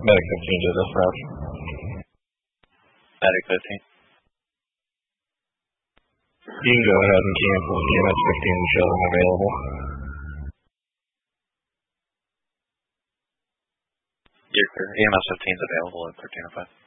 Medic 15 to dispatch. Medic 15. You can go ahead and cancel EMS 15 and show them available. You're clear. EMS 15 is available at 1305.